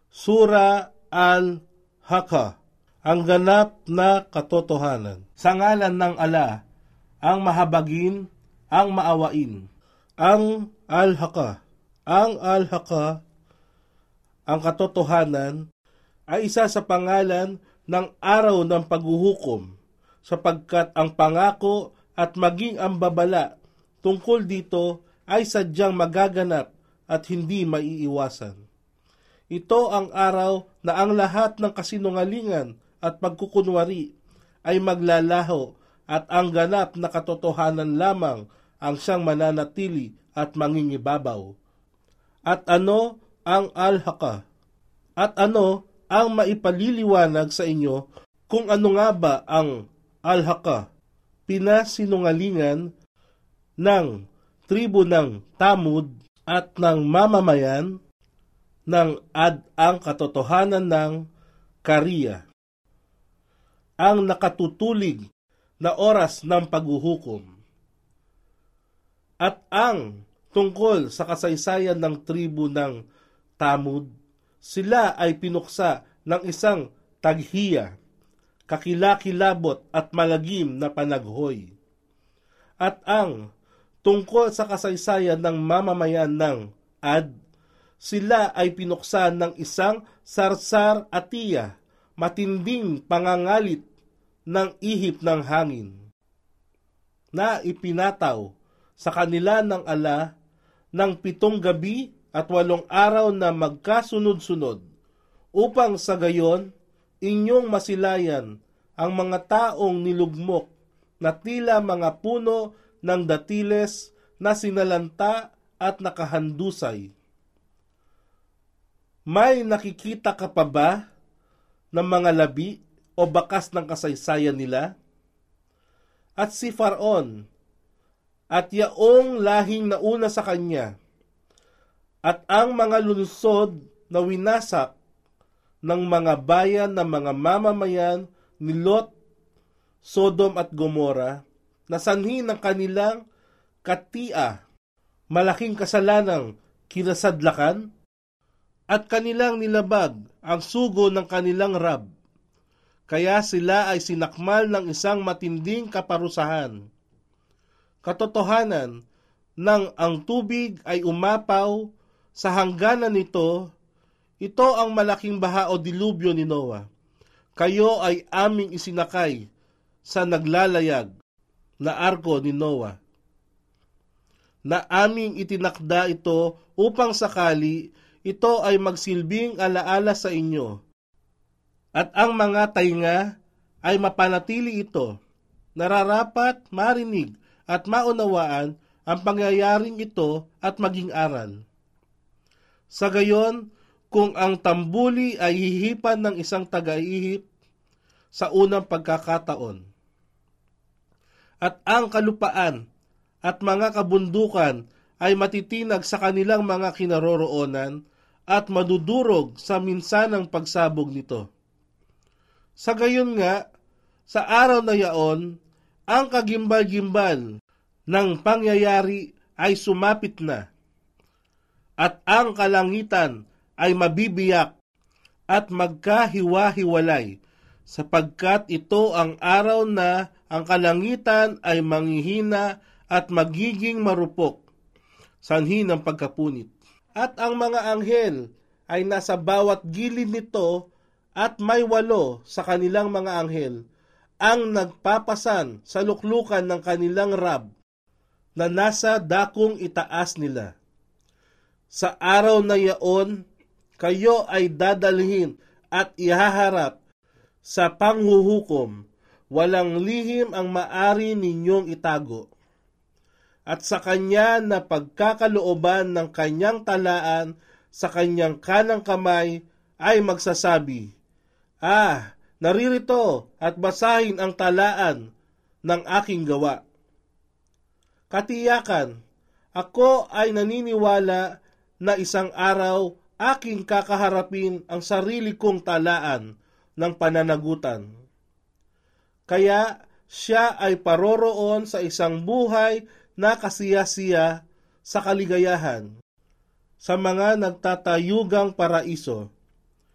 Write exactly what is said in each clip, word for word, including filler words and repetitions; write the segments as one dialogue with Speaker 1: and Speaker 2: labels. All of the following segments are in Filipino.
Speaker 1: Sura Al-Haqqa, ang ganap na katotohanan. Sa ngalan ng Ala, ang mahabagin, ang maawain. Ang Al-Haqqa, ang Al-Haqqa, ang katotohanan, ay isa sa pangalan ng araw ng paghuhukom, sapagkat ang pangako at maging ang babala tungkol dito ay sadyang magaganap at hindi maiiwasan. Ito ang araw na ang lahat ng kasinungalingan at pagkukunwari ay maglalaho at ang ganap na katotohanan lamang ang siyang mananatili at mangingibabaw. At ano ang Al-Haqqa? At ano ang maipaliliwanag sa inyo kung ano nga ba ang Al-Haqqa? Pinasinungalingan ng tribo ng Tamud at ng mamamayan ng Ad ang katotohanan ng Kariya, ang nakatutulig na oras ng paghuhukom. At ang tungkol sa kasaysayan ng tribo ng Tamud, sila ay pinuksa ng isang taghiya, kakilakilabot at malagim na panaghoy. At ang tungkol sa kasaysayan ng mamamayan ng Ad, sila ay pinuksa ng isang sarsar atiya, matinding pangangalit ng ihip ng hangin, na ipinataw sa kanila ng Ala ng pitong gabi at walong araw na magkasunod-sunod, upang sa gayon inyong masilayan ang mga taong nilugmok na tila mga puno ng datiles na sinalanta at nakahandusay. May nakikita ka pa ba ng mga labi o bakas ng kasaysayan nila? At si Faraon at yaong lahing nauna sa kanya at ang mga lungsod na winasak ng mga bayan ng mga mamamayan ni Lot, Sodom at Gomora, na sanhi ng kanilang katia, malaking kasalanang kinasadlakan, at kanilang nilabag ang sugo ng kanilang Rab. Kaya sila ay sinakmal ng isang matinding kaparusahan. Katotohanan nang ang tubig ay umapaw sa hangganan nito, ito ang malaking baha o dilubyo ni Noah. Kayo ay aming isinakay sa naglalayag na arko ni Noah, na aming itinakda ito upang sakali ito ay magsilbing alaala sa inyo, at ang mga tainga ay mapanatili ito, nararapat marinig at maunawaan ang pangyayaring ito at maging aral. Sa gayon, kung ang tambuli ay hihipan ng isang taga-ihip sa unang pagkakataon, at ang kalupaan at mga kabundukan ay matitinag sa kanilang mga kinaroroonan at madudurog sa minsanang pagsabog nito. Sa gayon nga, sa araw na yaon, ang kagimbal-gimbal ng pangyayari ay sumapit na, at ang kalangitan ay mabibiyak at magkahiwa-hiwalay, sapagkat ito ang araw na ang kalangitan ay manghihina at magiging marupok, sanhi ng pagkapunit. At ang mga anghel ay nasa bawat gilid nito, at may walo sa kanilang mga anghel ang nagpapasan sa luklukan ng kanilang Rab na nasa dakong itaas nila. Sa araw na yaon, kayo ay dadalhin at ihaharap sa panghuhukom. Walang lihim ang maari ninyong itago. At sa kanya na pagkakalooban ng kanyang talaan sa kanyang kanang kamay ay magsasabi, Ah, naririto at basahin ang talaan ng aking gawa. Katiyakan, ako ay naniniwala na isang araw aking kakaharapin ang sarili kong talaan ng pananagutan. Kaya siya ay paroroon sa isang buhay na kasiya-siya sa kaligayahan, sa mga nagtatayugang paraiso,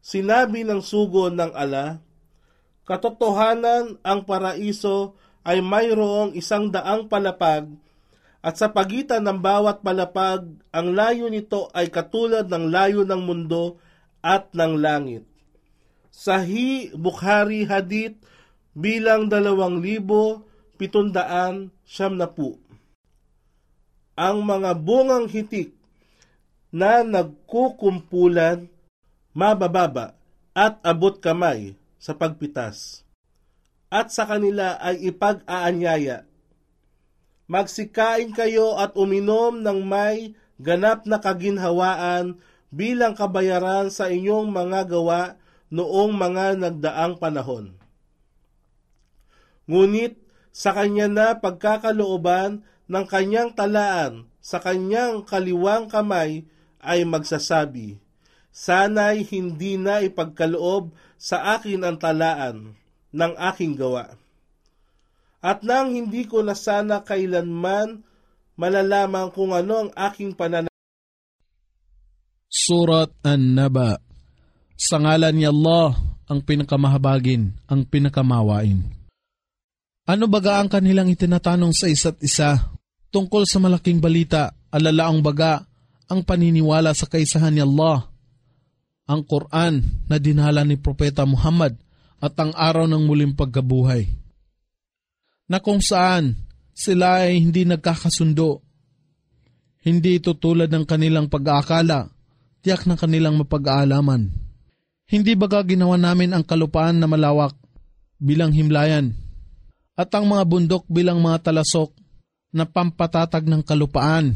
Speaker 1: Sinabi ng sugo ng ala, katotohanan ang paraiso ay mayroong isang daang palapag at sa pagitan ng bawat palapag, ang layo nito ay katulad ng layo ng mundo at ng langit. Sahih Bukhari Hadith bilang dalawang libo pitundaan siyam na pu. Ang mga bungang hitik na nagkukumpulan, mabababa at abot kamay sa pagpitas, at sa kanila ay ipag-aanyaya. Magsikain kayo at uminom ng may ganap na kaginhawaan bilang kabayaran sa inyong mga gawa noong mga nagdaang panahon. Ngunit sa kanya na pagkakalooban ng kanyang talaan sa kanyang kaliwang kamay ay magsasabi, sana'y hindi na ipagkaloob sa akin ang talaan ng aking gawa. At nang hindi ko na sana kailanman malalaman kung ano ang aking pananaw.
Speaker 2: Surat An-Naba. Sa ngalan ni Allah, ang pinakamahabagin, ang pinakamawain. Ano baga ang kanilang itinatanong sa isa't isa tungkol sa malaking balita, alalaang baga ang paniniwala sa kaisahan ni Allah, ang Quran na dinala ni Propeta Muhammad at ang araw ng muling pagkabuhay, na kung saan sila ay hindi nagkakasundo. Hindi ito tulad ng kanilang pag-aakala, tiyak ng kanilang mapag-aalaman. Hindi baga ginawa namin ang kalupaan na malawak bilang himlayan at ang mga bundok bilang mga talasok na pampatatag ng kalupaan.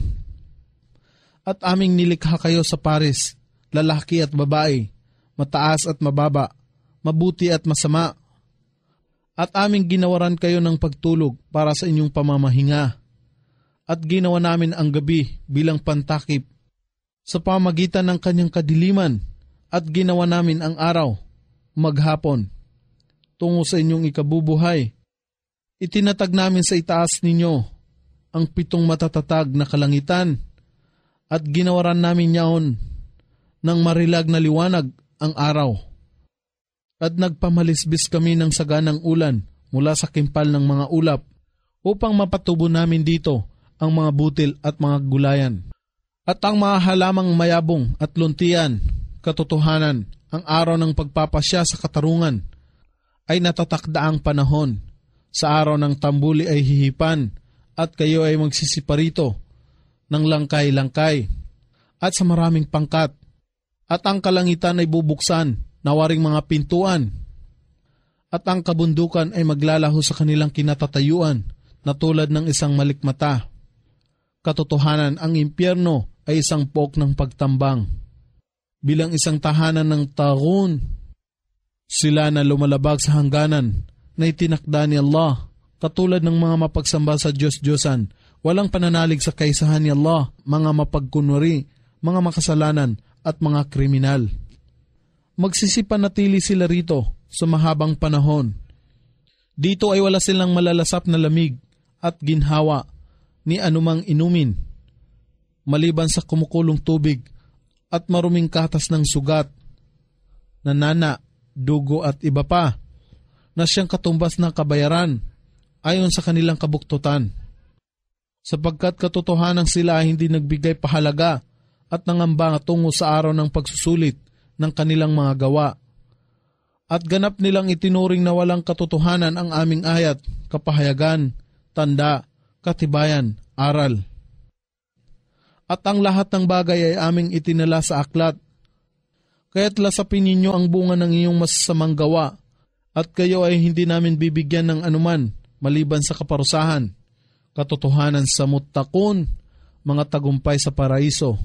Speaker 2: At aming nilikha kayo sa pares, lalaki at babae, mataas at mababa, mabuti at masama. At aming ginawaran kayo ng pagtulog para sa inyong pamamahinga. At ginawa namin ang gabi bilang pantakip sa pamagitan ng kanyang kadiliman, at ginawa namin ang araw, maghapon, tungo sa inyong ikabubuhay. Itinatag namin sa itaas ninyo ang pitong matatatag na kalangitan, at ginawaran namin yaon ng marilag na liwanag ang araw. At nagpamalisbis kami ng saganang ulan mula sa kimpal ng mga ulap upang mapatubo namin dito ang mga butil at mga gulayan. At ang mga halamang mayabong at luntian, katotohanan, ang araw ng pagpapasya sa katarungan ay natatakdaang panahon. Sa araw ng tambuli ay hihipan at kayo ay magsisiparito ng langkay-langkay at sa maraming pangkat. At ang kalangitan ay bubuksan na waring mga pintuan, at ang kabundukan ay maglalaho sa kanilang kinatatayuan na tulad ng isang malikmata. Katotohanan, ang impyerno ay isang pok ng pagtambang. Bilang isang tahanan ng tagun, sila na lumalabag sa hangganan na itinakda ni Allah, katulad ng mga mapagsamba sa Diyos-Diyosan, walang pananalig sa kaisahan ni Allah, mga mapagkunwari, mga makasalanan at mga kriminal. Magsisipanatili sila rito sa mahabang panahon. Dito ay wala silang malalasap na lamig at ginhawa ni anumang inumin, maliban sa kumukulong tubig at maruming katas ng sugat, nanana, dugo at iba pa, na siyang katumbas ng kabayaran ayon sa kanilang kabuktutan. Sapagkat katotohanan sila ay hindi nagbigay pahalaga at nangamba tungo sa araw ng pagsusulit ng kanilang mga gawa. At ganap nilang itinuring na walang katotohanan ang aming ayat, kapahayagan, tanda, katibayan, aral. At ang lahat ng bagay ay aming itinala sa aklat. Kaya't lasapin ninyo ang bunga ng iyong masasamang gawa, at kayo ay hindi namin bibigyan ng anuman maliban sa kaparusahan, katotohanan sa muttaqun, mga tagumpay sa paraiso,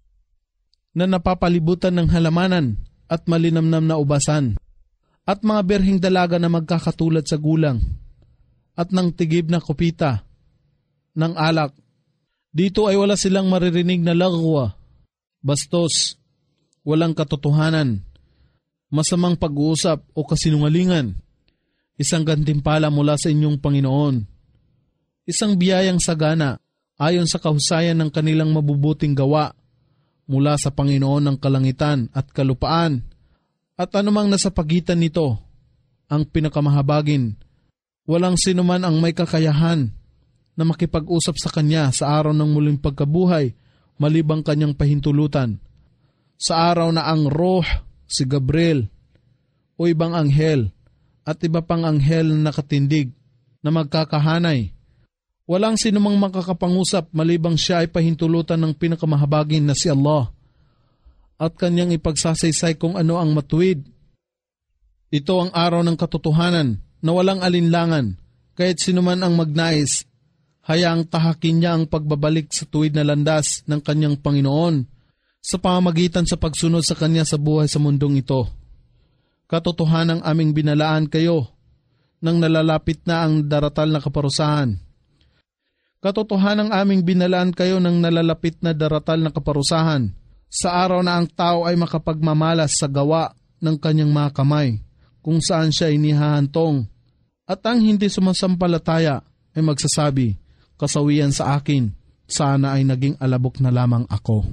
Speaker 2: na napapalibutan ng halamanan at malinamnam na ubasan, at mga berhing dalaga na magkakatulad sa gulang, at ng tigib na kupita, ng alak. Dito ay wala silang maririnig na lagwa, bastos, walang katotohanan, masamang pag-uusap o kasinungalingan, isang gantimpala mula sa inyong Panginoon, isang biyayang sagana ayon sa kahusayan ng kanilang mabubuting gawa, mula sa Panginoon ng kalangitan at kalupaan, At anumang nasa pagitan nito, ang pinakamahabagin, walang sinuman ang may kakayahan na makipag-usap sa kanya sa araw ng muling pagkabuhay malibang kanyang pahintulutan. Sa araw na ang Roh, si Gabriel, o ibang anghel, at iba pang anghel na nakatindig na magkakahanay, walang sinumang makakapangusap malibang siya ay pahintulutan ng pinakamahabagin na si Allah at kanyang ipagsasaysay kung ano ang matuwid. Ito ang araw ng katotohanan na walang alinlangan, kahit sinuman ang magnais, hayaang tahakin niya ang pagbabalik sa tuwid na landas ng kanyang Panginoon sa pamamagitan sa pagsunod sa kanya sa buhay sa mundong ito. Katotohanang aming binalaan kayo nang nalalapit na ang daratal na kaparusahan. Katotohanang aming binalaan kayo nang nalalapit na daratal na kaparusahan sa araw na ang tao ay makapagmamalas sa gawa ng kanyang mga kamay kung saan siya inihahantong, at ang hindi sumasampalataya ay magsasabi, kasawian sa akin, sana ay naging alabok na lamang ako.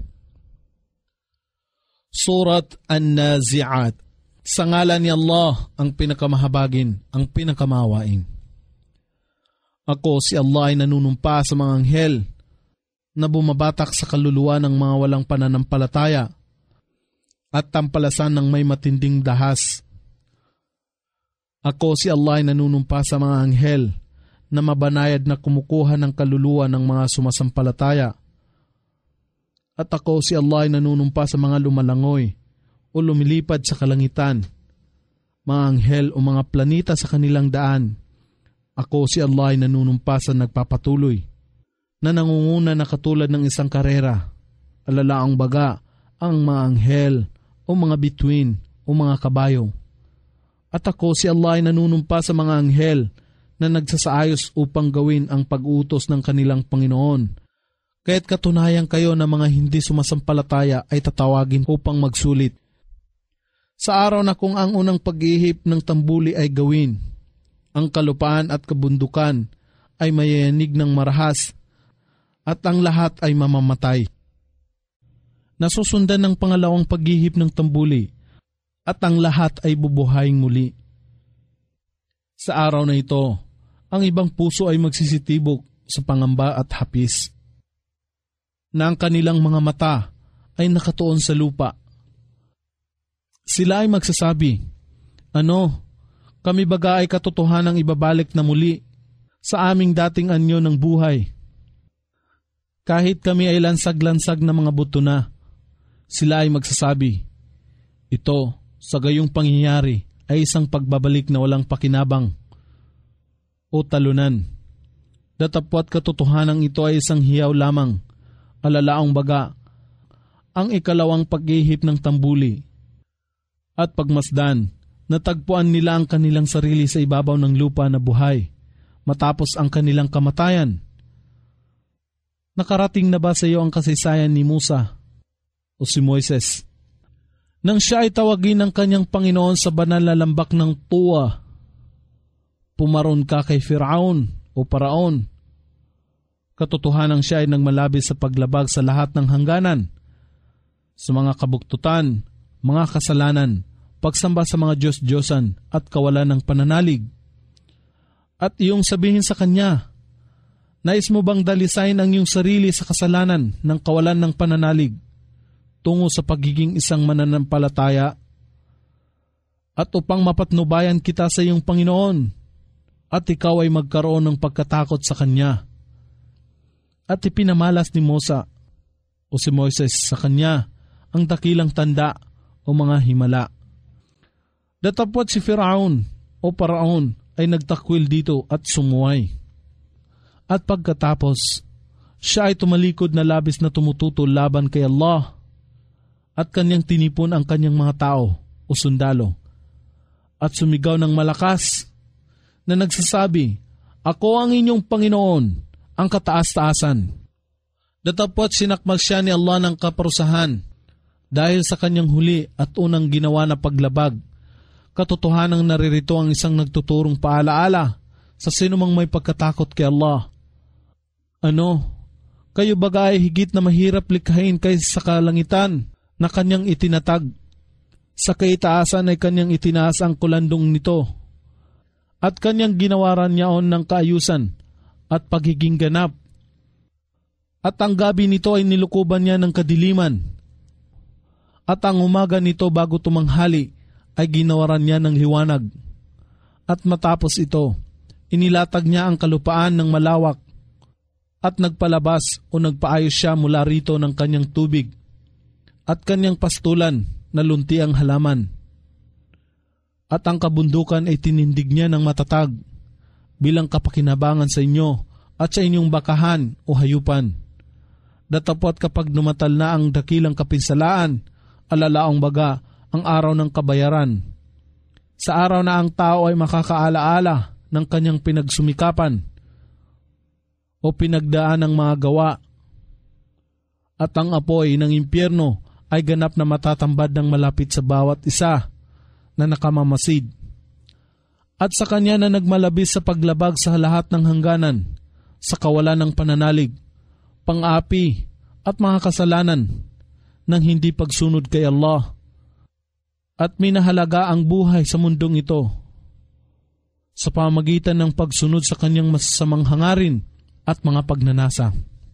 Speaker 2: Surat An-Nazi'at. Sa ngalan ni Allah, ang pinakamahabagin, ang pinakamawain. Ako si Allah ay nanunumpa sa mga anghel na bumabatak sa kaluluwa ng mga walang pananampalataya at tampalasan ng may matinding dahas. Ako si Allah ay nanunumpa sa mga anghel na mabanayad na kumukuha ng kaluluwa ng mga sumasampalataya. At ako si Allah ay nanunumpa sa mga lumalangoy o lumilipad sa kalangitan, mga anghel o mga planeta sa kanilang daan. Ako si Allah ay nanunumpa sa nagpapatuloy na nangunguna na katulad ng isang karera, alalaang baga, ang mga anghel o mga bituin o mga kabayo. At ako si Allah ay nanunumpa sa mga anghel na nagsasaayos upang gawin ang pag-utos ng kanilang Panginoon. Kaya't katunayan kayo na mga hindi sumasampalataya ay tatawagin upang magsulit. Sa araw na kung ang unang pag-ihip ng tambuli ay gawin, ang kalupaan at kabundukan ay mayayanig ng marahas at ang lahat ay mamamatay. Nasusundan ng pangalawang paghihip ng tambuli at ang lahat ay bubuhayin muli. Sa araw na ito, ang ibang puso ay magsisitibok sa pangamba at hapis, na ang kanilang mga mata ay nakatuon sa lupa. Sila ay magsasabi, ano, kami baga ay katotohanang ibabalik na muli sa aming dating anyo ng buhay. Kahit kami ay lansag-lansag na mga buto na, sila ay magsasabi, ito, sa gayong pangyayari ay isang pagbabalik na walang pakinabang o talunan. Datapwat katotohanang ito ay isang hiyaw lamang, alalaang baga, ang ikalawang paghihip ng tambuli. At pagmasdan, natagpuan nila ang kanilang sarili sa ibabaw ng lupa na buhay, matapos ang kanilang kamatayan. Nakarating na ba sa iyo ang kasaysayan ni Musa o si Moises? Nang siya ay tawagin ng kanyang Panginoon sa banal na lambak ng Tuwa, pumaron ka kay Firaun o Paraon. Katotohanang siya ay nagmalabis sa paglabag sa lahat ng hangganan, sa mga kabuktutan, mga kasalanan, pagsamba sa mga Diyos-Diyosan at kawalan ng pananalig. At iyong sabihin sa kanya, nais mo bang dalisain ang iyong sarili sa kasalanan ng kawalan ng pananalig tungo sa pagiging isang mananampalataya? At upang mapatnubayan kita sa iyong Panginoon at ikaw ay magkaroon ng pagkatakot sa Kanya. At ipinamalas ni Musa o si Moises sa kanya ang dakilang tanda o mga himala. Datapwat si Firaun o Paraon ay nagtakwil dito at sumuway. At pagkatapos, siya ay tumalikod na labis na tumututol laban kay Allah at kanyang tinipon ang kanyang mga tao o sundalo at sumigaw ng malakas na nagsasabi, ako ang inyong Panginoon, ang kataas-taasan. Datapwat sinakmal siya ni Allah ng kaparusahan dahil sa kanyang huli at unang ginawa na paglabag. Katotohanang naririto ang isang nagtuturong paalaala sa sinumang may pagkatakot kay Allah. Ano, kayo baga ay higit na mahirap likhain kaysa sa kalangitan na kanyang itinatag? Sa kaitaasan ay kanyang itinaas ang kulandong nito at kanyang ginawaran niyaon ng kaayusan at pagiging ganap. At ang gabi nito ay nilukuban niya ng kadiliman. At ang umaga nito bago tumanghali ay ginawaran niya ng liwanag. At matapos ito, inilatag niya ang kalupaan ng malawak at nagpalabas o nagpaayos siya mula rito ng kanyang tubig at kanyang pastulan na lunti ang halaman. At ang kabundukan ay tinindig niya ng matatag bilang kapakinabangan sa inyo at sa inyong bakahan o hayupan. Datapot kapag numatal na ang dakilang kapinsalaan, alalaong baga ang araw ng kabayaran. Sa araw na ang tao ay makakaalaala ng kanyang pinagsumikapan o pinagdaan ng mga gawa. At ang apoy ng impyerno ay ganap na matatambad ng malapit sa bawat isa na nakamamasid. At sa kanya na nagmalabis sa paglabag sa lahat ng hangganan, sa kawalan ng pananalig, pang-api at mga kasalanan ng hindi pagsunod kay Allah. At minahalaga ang buhay sa mundong ito sa pamagitan ng pagsunod sa kanyang masasamang hangarin at mga pagnanasa.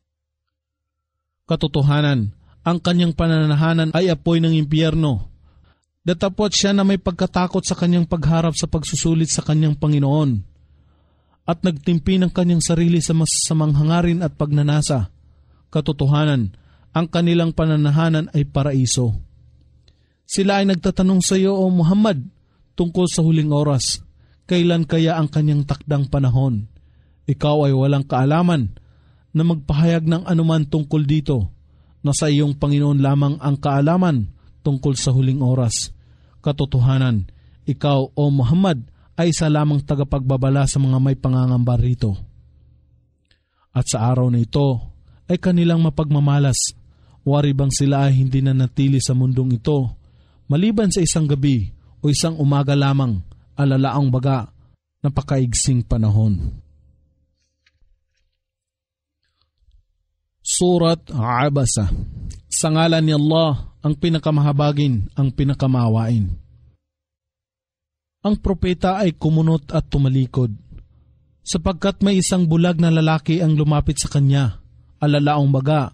Speaker 2: Katotohanan, ang kanyang pananahanan ay apoy ng impyerno. Datapot siya na may pagkatakot sa kanyang pagharap sa pagsusulit sa kanyang Panginoon at nagtimpi ng kanyang sarili sa masasamang hangarin at pagnanasa. Katotohanan, ang kanilang pananahanan ay paraiso. Sila ay nagtatanong sa iyo, O Muhammad, tungkol sa huling oras. Kailan kaya ang kanyang takdang panahon? Ikaw ay walang kaalaman na magpahayag ng anuman tungkol dito. Nasa iyong Panginoon lamang ang kaalaman tungkol sa huling oras. Katotohanan, ikaw, O Muhammad, ay isa lamang tagapagbabala sa mga may pangangamba rito. At sa araw na ito ay kanilang mapagmamalas. Wari bang sila ay hindi na natili sa mundong ito, maliban sa isang gabi o isang umaga lamang, alalaang baga, napakaigsing panahon. Surat Abasa. Sa ngalan ni Allah, ang pinakamahabagin, ang pinakamahawain. Ang propeta ay kumunot at tumalikod, sapagkat may isang bulag na lalaki ang lumapit sa kanya, alalaong baga.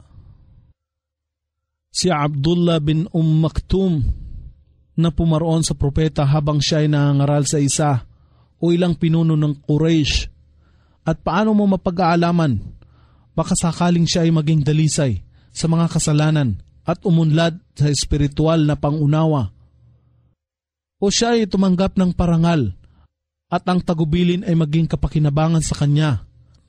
Speaker 2: Si Abdullah bin Umm Maktum na pumaroon sa propeta habang siya ay nangangaral sa isa o ilang pinuno ng Quraysh. At paano mo mapag-aalaman? Baka sakaling siya ay maging dalisay sa mga kasalanan at umunlad sa espiritual na pangunawa. O siya ay tumanggap ng parangal at ang tagubilin ay maging kapakinabangan sa kanya.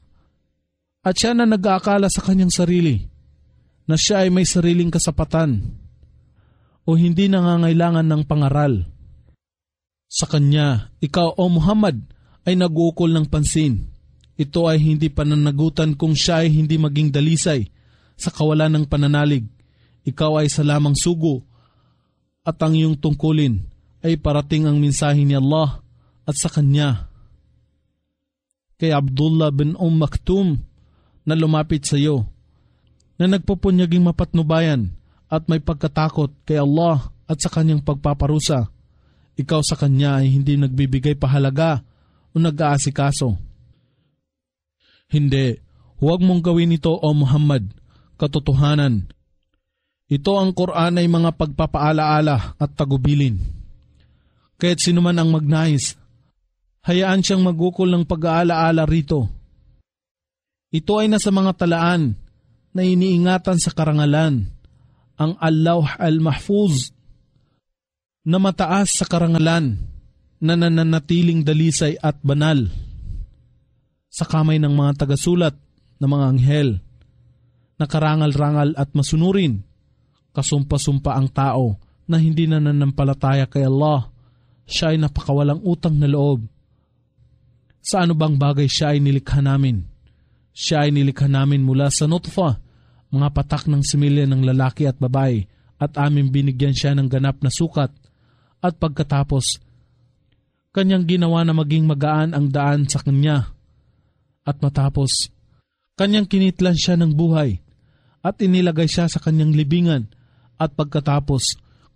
Speaker 2: At siya na nag-aakala sa kanyang sarili na siya ay may sariling kasapatan o hindi nangangailangan ng pangaral. Sa kanya, ikaw o Muhammad ay nag-uukol ng pansin. Ito ay hindi pananagutan kung siya ay hindi maging dalisay sa kawalan ng pananalig. Ikaw ay sa lamang sugo at ang iyong tungkulin ay parating ang mensahe ni Allah at sa kanya. Kay Abdullah bin Umm Maktum na lumapit sa iyo, na nagpupunyaging mapatnubayan at may pagkatakot kay Allah at sa kanyang pagpaparusa, ikaw sa kanya ay hindi nagbibigay pahalaga o nag-aasikaso. Hindi, huwag mong gawin ito, O Muhammad. Katotohanan, ito ang Quran ay mga pagpapaalaala at tagubilin. Kaya't sinuman ang magnais, hayaan siyang magukol ng pag-aalaala rito. Ito ay nasa mga talaan na iniingatan sa karangalan, ang Al-Lawh Al-Mahfuz, na mataas sa karangalan, na nananatiling dalisay at banal, sa kamay ng mga tagasulat na mga anghel, na karangal-rangal at masunurin, kasumpa-sumpa ang tao na hindi na nanampalataya kay Allah, siya ay napakawalang utang na loob. Sa ano bang bagay siya ay nilikha namin? Siya ay nilikha namin mula sa nutfa, mga patak ng similya ng lalaki at babae, at aming binigyan siya ng ganap na sukat, at pagkatapos, kanyang ginawa na maging magaan ang daan sa kanya. At matapos, kanyang kinitlan siya ng buhay at inilagay siya sa kanyang libingan at pagkatapos,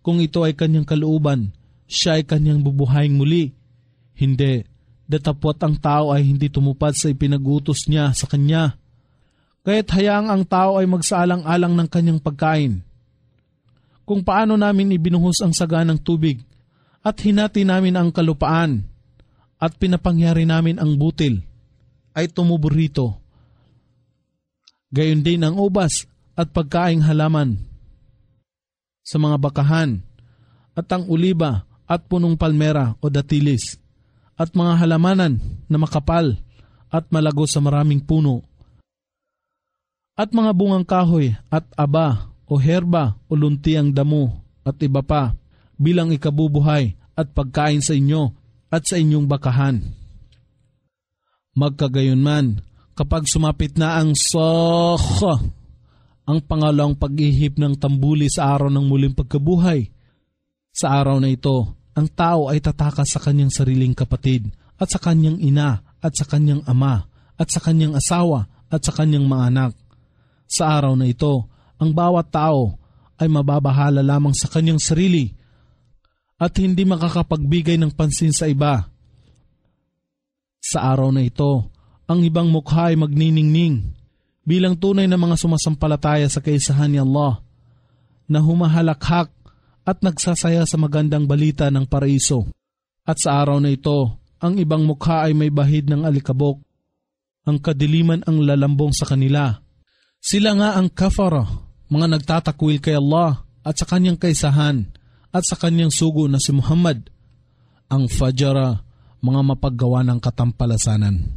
Speaker 2: Kung ito ay kanyang kalooban, siya ay kanyang bubuhayin muli. Hindi, datapwat ang tao ay hindi tumupad sa ipinag-utos niya sa kanya. Kaya't hayaang ang tao ay magsaalang-alang ng kanyang pagkain. Kung paano namin ibinuhos ang saganang tubig at hinati namin ang kalupaan at pinapangyari namin ang butil, ay tumubo rito. Gayon din ang ubas at pagkaing halaman sa mga bakahan at ang uliba at punong palmera o datilis at mga halamanan na makapal at malago sa maraming puno at mga bungang kahoy at aba o herba o lunti ang damo at iba pa bilang ikabubuhay at pagkain sa inyo at sa inyong bakahan. Magkagayon man, kapag sumapit na ang Sakh, ang pangalawang paghihip ng tambuli sa araw ng muling pagkabuhay, sa araw na ito, ang tao ay tatakas sa kanyang sariling kapatid at sa kanyang ina at sa kanyang ama at sa kanyang asawa at sa kanyang mga anak. Sa araw na ito, ang bawat tao ay mababahala lamang sa kanyang sarili at hindi makakapagbigay ng pansin sa iba. Sa araw na ito, ang ibang mukha ay magniningning bilang tunay na mga sumasampalataya sa kaisahan ni Allah na humahalakhak at nagsasaya sa magandang balita ng paraiso. At sa araw na ito, ang ibang mukha ay may bahid ng alikabok. Ang kadiliman ang lalambong sa kanila. Sila nga ang kafara, mga nagtatakwil kay Allah at sa kanyang kaisahan at sa kanyang sugo na si Muhammad. Ang fajara, mga mapaggawa ng katampalasanan.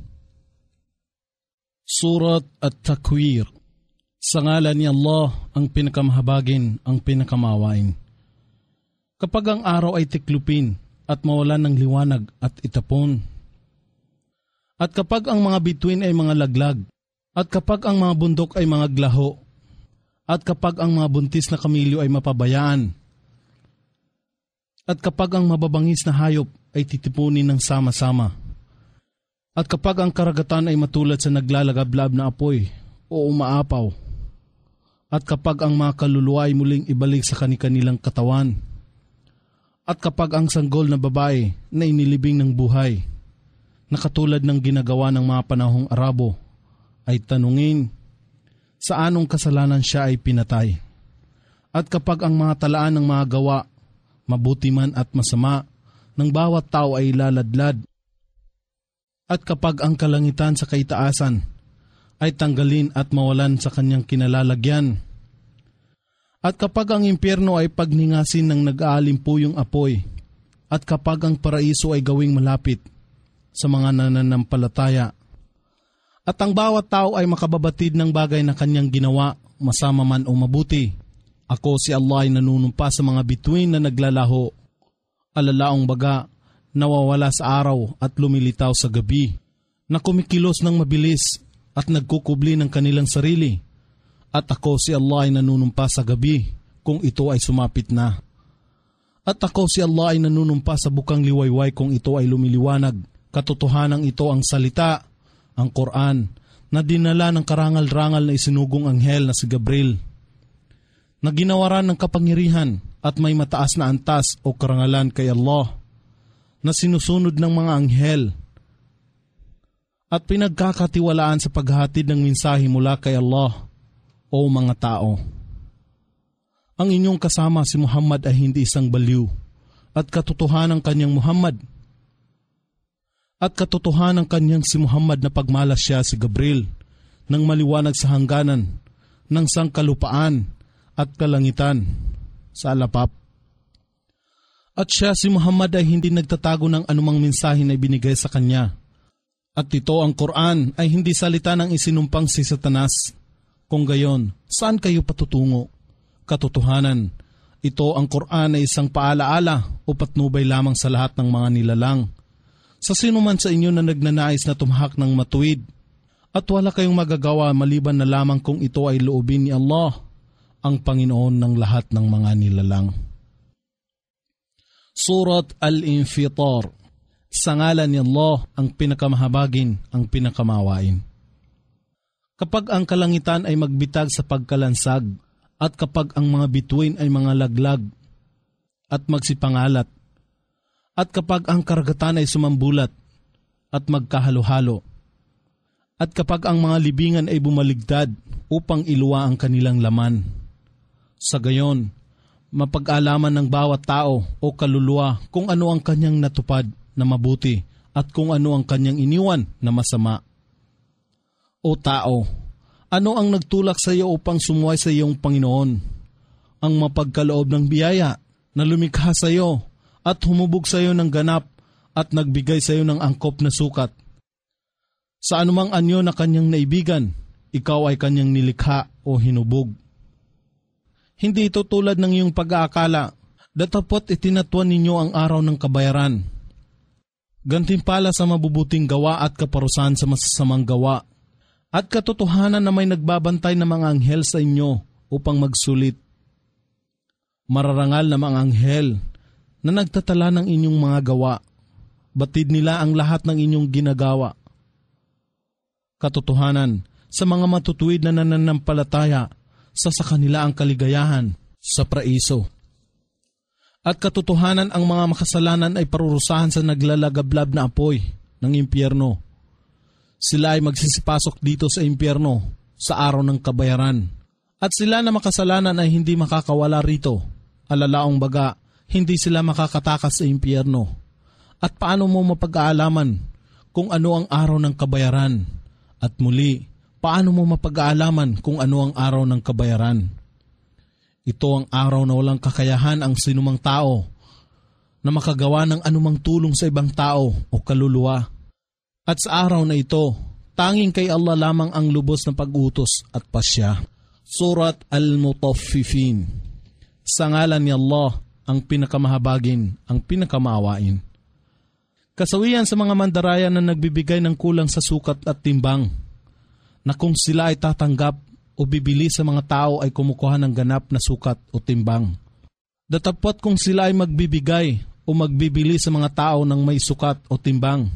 Speaker 2: Surat At-Takwir. Sa ngalan ni Allah, ang pinakamahabagin, ang pinakamawain. Kapag ang araw ay tiklupin at mawalan ng liwanag at itapon, at kapag ang mga bituin ay mga laglag, at kapag ang mga bundok ay mga glaho, at kapag ang mga buntis na kamilyo ay mapabayaan, at kapag ang mababangis na hayop ay titipunin ng sama-sama, at kapag ang karagatan ay matulad sa naglalagablab na apoy o umaapaw, at kapag ang mga kaluluwa ay muling ibalik sa kani-kanilang katawan, at kapag ang sanggol na babae na inilibing ng buhay, na katulad ng ginagawa ng mga panahong Arabo, ay tanungin, sa anong kasalanan siya ay pinatay? At kapag ang mga talaan ng mga gawa, mabuti man at masama, ng bawat tao ay laladlad, at kapag ang kalangitan sa kaitaasan ay tanggalin at mawalan sa kanyang kinalalagyan, at kapag ang impyerno ay pagningasin ng nag-aalimpuyong apoy, at kapag ang paraiso ay gawing malapit sa mga nananampalataya, at ang bawat tao ay makababatid ng bagay na kanyang ginawa, masama man o mabuti, ako si Allah ay nanunumpa sa mga bituin na naglalaho, alalaong baga, nawawala sa araw at lumilitaw sa gabi, na kumikilos ng mabilis at nagkukubli ng kanilang sarili. At ako si Allah ay nanunumpa sa gabi kung ito ay sumapit na. At ako si Allah ay nanunumpa sa bukang liwayway kung ito ay lumiliwanag. Katotohanan ito ang salita, ang Quran, na dinala ng karangal-rangal na isinugong anghel na si Gabriel, na ginawaran ng kapangyarihan at may mataas na antas o karangalan kay Allah, na sinusunod ng mga anghel at pinagkakatiwalaan sa paghatid ng mensahe mula kay Allah o mga tao. Ang inyong kasama si Muhammad ay hindi isang baliw at katotohanan kanyang Muhammad at katotohanan kanyang si Muhammad na pagmalas siya si Gabriel ng maliwanag sa hangganan ng sangkalupaan at kalangitan sa alapap. At siya si Muhammad ay hindi nagtatago ng anumang mensahe na ibinigay sa kanya. At ito ang Quran ay hindi salita ng isinumpang si Satanas. Kung gayon, saan kayo patutungo? Katotohanan, ito ang Quran ay isang paalaala o patnubay lamang sa lahat ng mga nilalang. Sa sino man sa inyo na nagnanais na tumahak ng matuwid, at wala kayong magagawa maliban na lamang kung ito ay loobin ni Allah, ang Panginoon ng lahat ng mga nilalang. Surat Al-Infitar. Sa ngalan ni Allah, ang pinakamahabagin, ang pinakamawain. Kapag ang kalangitan ay magbitag sa pagkalansag, at kapag ang mga bituin ay mga laglag, at magsipangalat. At kapag ang karagatan ay sumambulat at magkahalo-halo, at kapag ang mga libingan ay bumaligtad upang iluwa ang kanilang laman, sa gayon, mapag-alaman ng bawat tao o kaluluwa kung ano ang kanyang natupad na mabuti at kung ano ang kanyang iniwan na masama. O tao, ano ang nagtulak sa iyo upang sumuway sa iyong Panginoon? Ang mapagkaloob ng biyaya na lumikha sa iyo at humubog sa iyo ng ganap at nagbigay sa iyo ng angkop na sukat. Sa anumang anyo na kanyang naibigan, ikaw ay kanyang nilikha o hinubog. Hindi ito tulad ng iyong pag-aakala, datapot itinatuan ninyo ang araw ng kabayaran. Gantimpala sa mabubuting gawa at kaparusahan sa masasamang gawa, at katotohanan na may nagbabantay na mga anghel sa inyo upang magsulit. Mararangal na mga anghel na nagtatala ng inyong mga gawa, batid nila ang lahat ng inyong ginagawa. Katotohanan, sa mga matutuwid na nananampalataya, sa sa kanila ang kaligayahan sa paraiso. At katotohanan, ang mga makasalanan ay parurusahan sa naglalagablab na apoy ng impyerno. Sila ay magsisipasok dito sa impyerno sa araw ng kabayaran. At sila na makasalanan ay hindi makakawala rito. Alalaong baga, hindi sila makakatakas sa impyerno. At paano mo mapag-aalaman kung ano ang araw ng kabayaran? At muli, paano mo mapag-aalaman kung ano ang araw ng kabayaran? Ito ang araw na walang kakayahan ang sinumang tao na makagawa ng anumang tulong sa ibang tao o kaluluwa. At sa araw na ito, tanging kay Allah lamang ang lubos na pag-utos at pasya. Surat Al-Mutaffifin. Sa ngalan ni Allah, ang pinakamahabagin, ang pinakamaawain. Kasawian sa mga mandaraya na nagbibigay ng kulang sa sukat at timbang, na kung sila ay tatanggap o bibili sa mga tao ay kumukuha ng ganap na sukat o timbang. Datapot kung sila ay magbibigay o magbibili sa mga tao ng may sukat o timbang,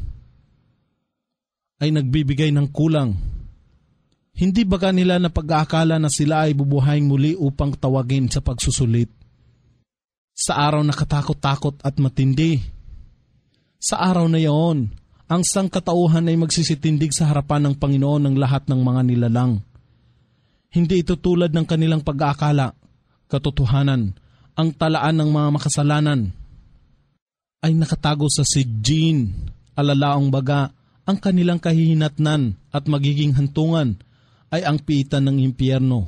Speaker 2: ay nagbibigay ng kulang. Hindi baga nila na pag-aakala na sila ay bubuhayin muli upang tawagin sa pagsusulit? Sa araw na katakot-takot at matindi, sa araw na iyon, ang sangkatauhan ay magsisitindig sa harapan ng Panginoon ng lahat ng mga nilalang. Hindi ito tulad ng kanilang pag-aakala. Katotohanan, ang talaan ng mga makasalanan ay nakatago sa Sijjin, alalaong baga, ang kanilang kahihinatnan at magiging hantungan ay ang piitan ng impyerno.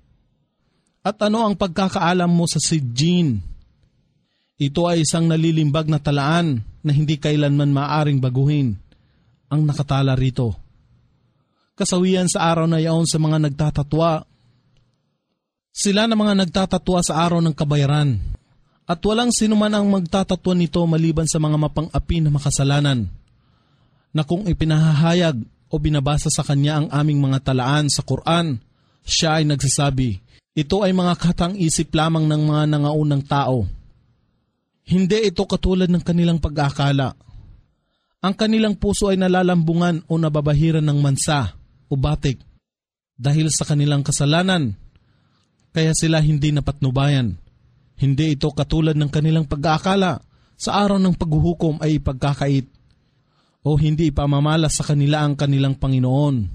Speaker 2: At ano ang pagkakaalam mo sa Sijjin? Ito ay isang nalilimbag na talaan na hindi kailanman maaring baguhin. Ang nakatala rito, kasawian sa araw na iyon sa mga nagtatatwa. Sila na mga nagtatatwa sa araw ng kabayaran. At walang sinuman ang magtatatwa nito maliban sa mga mapang-api na makasalanan, na kung ipinahahayag o binabasa sa kanya ang aming mga talaan sa Quran, siya ay nagsasabi, ito ay mga katang-isip lamang ng mga nangaunang tao. Hindi ito katulad ng kanilang pag-aakala. Ang kanilang puso ay nalalambungan o nababahiran ng mansa o batik dahil sa kanilang kasalanan, kaya sila hindi napatnubayan. Hindi ito katulad ng kanilang pag-aakala. Sa araw ng paghuhukom ay ipagkakait o hindi ipamamalas sa kanila ang kanilang Panginoon.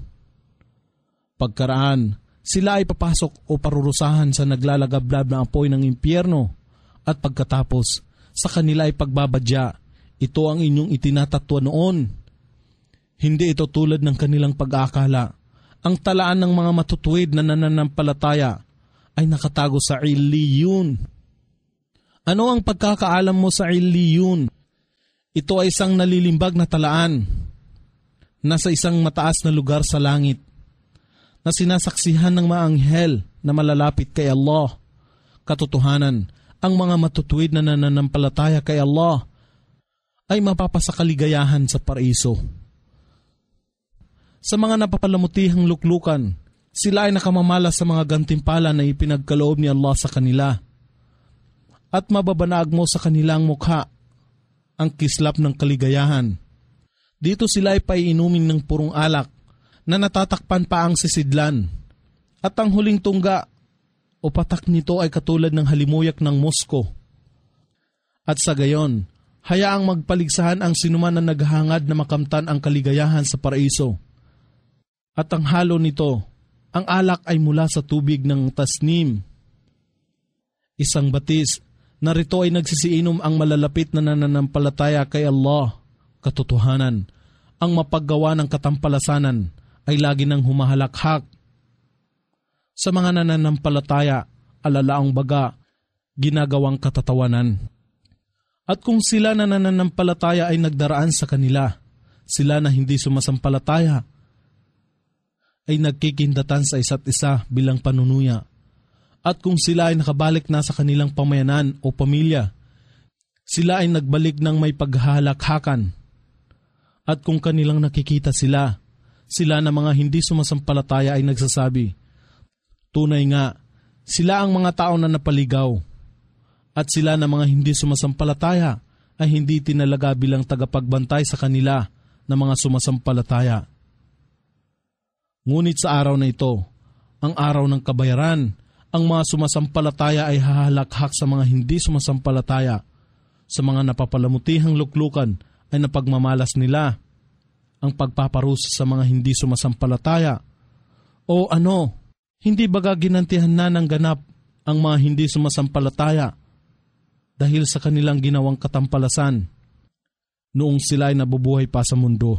Speaker 2: Pagkaraan, sila ay papasok o parurusahan sa naglalagablab na apoy ng impyerno at pagkatapos, sa kanila ay pagbabadya. Ito ang inyong itinatatwa noon. Hindi ito tulad ng kanilang pag-aakala. Ang talaan ng mga matutuwid na nananampalataya ay nakatago sa Illiyun. Ano ang pagkakaalam mo sa Illiyun? Ito ay isang nalilimbag na talaan, nasa isang mataas na lugar sa langit, na sinasaksihan ng mga anghel na malalapit kay Allah. Katotohanan, ang mga matutuwid na nananampalataya kay Allah ay mapapasakaligayahan sa paraiso. Sa mga napapalamutihang luklukan, sila ay nakamamala sa mga gantimpala na ipinagkaloob ni Allah sa kanila. At mababanag mo sa kanilang mukha ang kislap ng kaligayahan. Dito sila ay paiinumin ng purong alak na natatakpan pa ang sisidlan. At ang huling tungga o patak nito ay katulad ng halimuyak ng musko. At sa gayon, hayaang magpaligsahan ang sinuman na naghahangad na makamtan ang kaligayahan sa paraiso. At ang halo nito, ang alak ay mula sa tubig ng tasnim. Isang batis, narito ay nagsisiinom ang malalapit na nananampalataya kay Allah. Katotohanan, ang mapaggawa ng katampalasanan ay lagi nang humahalakhak. Sa mga nananampalataya, alalaang baga, ginagawang katatawanan. At kung sila na nananampalataya ay nagdaraan sa kanila, sila na hindi sumasampalataya ay nagkikindatan sa isa't isa bilang panunuya. At kung sila ay nakabalik na sa kanilang pamayanan o pamilya, sila ay nagbalik ng may paghahalakhakan. At kung kanilang nakikita sila, sila na mga hindi sumasampalataya ay nagsasabi, tunay nga, sila ang mga tao na napaligaw. At sila na mga hindi sumasampalataya ay hindi tinalaga bilang tagapagbantay sa kanila na mga sumasampalataya. Ngunit sa araw na ito, ang araw ng kabayaran, ang mga sumasampalataya ay hahalakhak sa mga hindi sumasampalataya. Sa mga napapalamutihang luklukan ay napagmamalas nila ang pagpaparusa sa mga hindi sumasampalataya. O ano, hindi baga ginantihan na ng ganap ang mga hindi sumasampalataya dahil sa kanilang ginawang katampalasan noong sila ay nabubuhay pa sa mundo.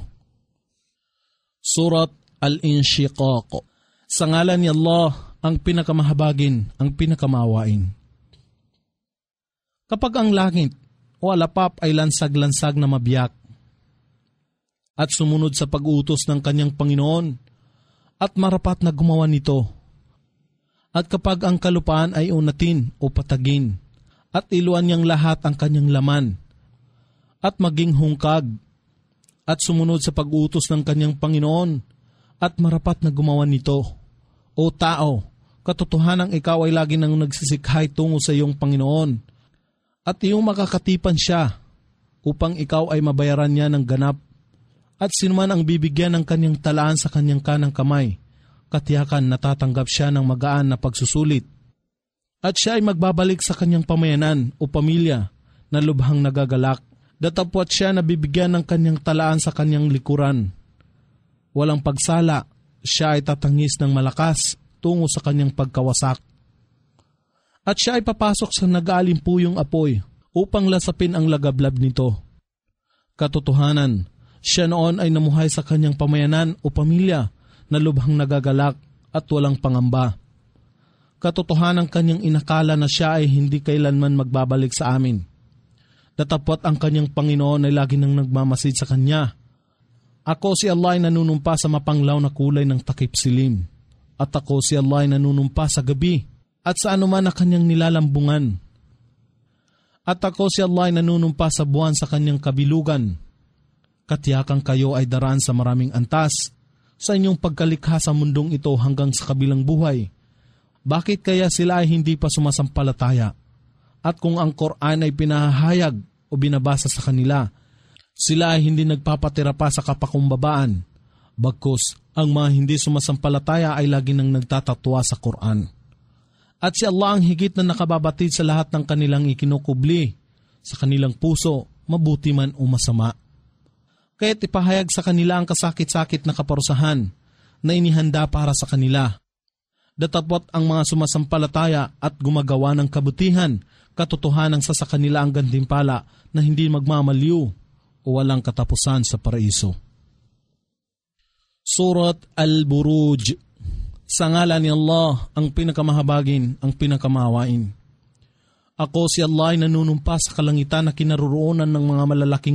Speaker 2: Surat Al-Inshiqaq. Sa ngalan ni Allah, ang pinakamahabagin, ang pinakamawain. Kapag ang langit o alapap ay lansag-lansag na mabiyak at sumunod sa pag-utos ng kanyang Panginoon at marapat na gumawa nito, at kapag ang kalupaan ay unatin o patagin, at iluan niyang lahat ang kanyang laman, at maging hungkag, at sumunod sa pag-utos ng kanyang Panginoon, at marapat na gumawa nito. O tao, katotohanang ikaw ay lagi nang nagsisikhay tungo sa iyong Panginoon, at iyong makakatipan siya, upang ikaw ay mabayaran niya ng ganap, at sinuman ang bibigyan ng kanyang talaan sa kanyang kanang kamay, katiyakan natatanggap siya ng magaan na pagsusulit. At siya ay magbabalik sa kanyang pamayanan o pamilya na lubhang nagagalak, datapwat siya na bibigyan ng kanyang talaan sa kanyang likuran. Walang pagsala, siya ay tatangis ng malakas tungo sa kanyang pagkawasak. At siya ay papasok sa nag-aalimpuyong apoy upang lasapin ang lagablab nito. Katotohanan, siya noon ay namuhay sa kanyang pamayanan o pamilya na lubhang nagagalak at walang pangamba. Katotohanan kanyang inakala na siya ay hindi kailanman magbabalik sa amin. Datapwat ang kanyang Panginoon ay lagi nang nagmamasid sa kanya. Ako si Allah ay nanunumpa sa mapanglaw na kulay ng takip silim. At ako si Allah ay nanunumpa sa gabi at sa anuman na kanyang nilalambungan. At ako si Allah ay nanunumpa sa buwan sa kanyang kabilugan. Katiyakang kayo ay daraan sa maraming antas sa inyong pagkalikha sa mundong ito hanggang sa kabilang buhay. Bakit kaya sila ay hindi pa sumasampalataya? At kung ang Quran ay pinahahayag o binabasa sa kanila, sila ay hindi nagpapatira pa sa kapakumbabaan. Bagkus, ang mga hindi sumasampalataya ay lagi nang nagtatatwa sa Quran. At si Allah ang higit na nakababatid sa lahat ng kanilang ikinukubli, sa kanilang puso, mabuti man o masama. Kaya't ipahayag sa kanila ang kasakit-sakit na kaparusahan na inihanda para sa kanila. Datapwat ang mga sumasampalataya at gumagawa ng kabutihan, katotohanan sa sa kanila ang gantimpala na hindi magmamaliw o walang katapusan sa paraiso. Surat Al-Buruj. Sa ngalan ni Allah, ang pinakamahabagin, ang pinakamawain. Ako si Allah ay nanunumpa sa kalangitan na kinaroroonan ng mga malalaking